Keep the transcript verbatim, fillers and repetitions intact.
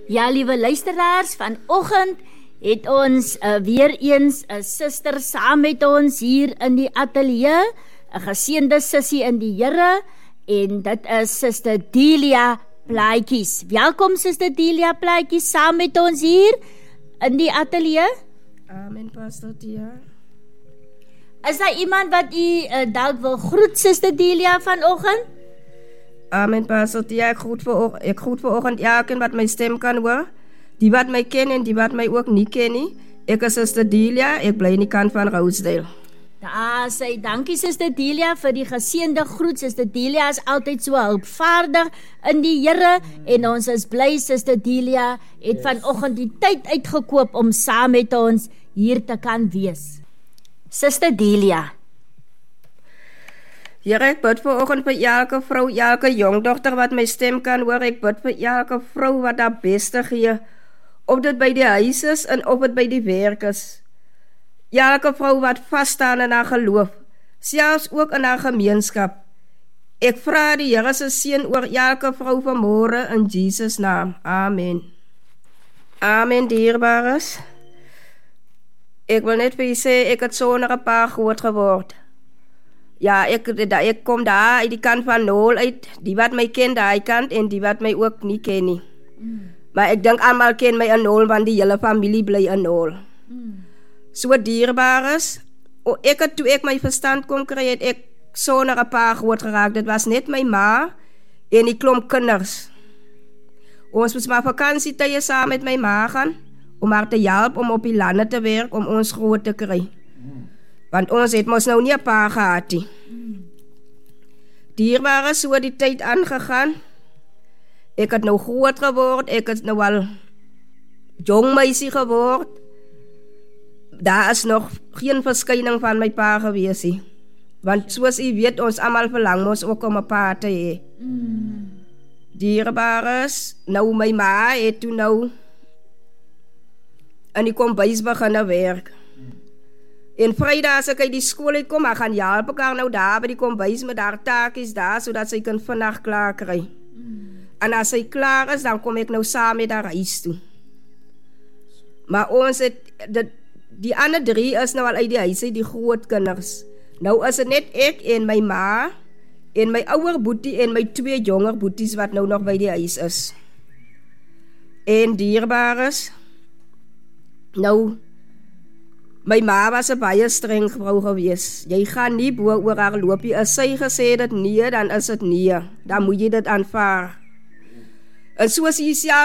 Ja, liewe luisteraars, vanoggend het ons uh, weer eens 'n suster saam met ons hier in die ateljee, 'n geseënde sussie in die Here, en dit is Suster Delia Plaatjies. Welkom Suster Delia Plaatjies saam met ons hier in die ateljee. Amen, Pastor Tia. Is daar iemand wat u uh, dalk wil groet, Suster Delia, vanoggend? Amen, Pastor Tia. Ek groet voor, ek groet vanoggend elkeen wat my stem kan hoor. Die wat my ken en die wat my ook nie ken nie. Ek is Suster Delia, ek bly in die kant van Rosedale. Daar sê dankie Suster Delia vir die geseënde groet. Suster Delia is altyd so hulpvaardig in die Here en ons is bly Suster Delia het yes. vanoggend die tyd uitgekoop om saam met ons hier te kan wees. Suster Delia. Here, ek bid vanoggend vir elke vrou, elke jongdogter wat my stem kan hoor. Ek bid vir elke vrou wat haar beste gee, of dit by die huis is en of dit by die werk is. Elke vrou wat vasstaan in haar geloof, selfs ook in haar gemeenskap. Ek vra die Here se seën oor elke vrou vanmôre in Jesus naam. Amen. Amen, dierbares. Ek wil net vir julle sê, ek het sonder 'n pa groot geword. Ja, ek, ek kom daar uit die kant van Nol uit, die wat my ken daai kant en die wat my ook nie ken nie. Mm. Maar ek dink almal ken my in Nol, want die hele familie bly in Nol. Mm. So dierbares, o, ek het toe ek my verstand kon kry, het ek sonder 'n pa groot geraak. Dit was net my ma en die klomp kinders. Ons moes maar vakansietye saam met my ma gaan, om haar te help om op die lande te werk, om ons groot te kry. Want ons het mos nou nie 'n pa gehad nie. Dierbare, so die tyd aangegaan. Ek het nou groot geword, ek het nou al jong meisie geword. Daar is nog geen verskyning van my pa gewees nie. Want soos u weet, ons almal verlang mos ook om 'n pa te hê. Mm. Dierbares, nou my ma het toe nou in die kombuis begin werk. En Vrydag as ek uit die skool uitkom, ek gaan help ek haar nou daar by die kombuis met haar taakies daar, sodat sy kan vandag klaar kry. Mm. En as sy klaar is, dan kom ek nou saam met haar huis toe. Maar ons het, die, die ander drie is nou al uit die huis, die groot kinders. Nou is het net ek en my ma, en my ouer boetie en my twee jonger boeties wat nou nog by die huis is. En dierbares, nou, my ma was 'n baie streng vrou gewees. Jy gaan nie bo oor haar loopie. As sy gesê dit nee, dan is dit nee. Dan moet jy dit aanvaar. En soos jy